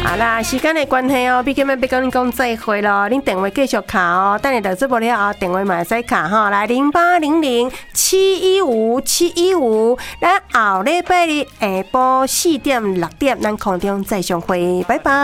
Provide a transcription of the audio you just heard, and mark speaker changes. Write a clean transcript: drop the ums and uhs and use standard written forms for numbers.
Speaker 1: 好啦，时间的关系哦，毕竟要跟你讲再会咯。恁电话继续卡哦，等下到这部了后，电话嘛会使卡吼，来0800715715，咱后礼拜日下晡4点6点，咱空中再相会，拜拜。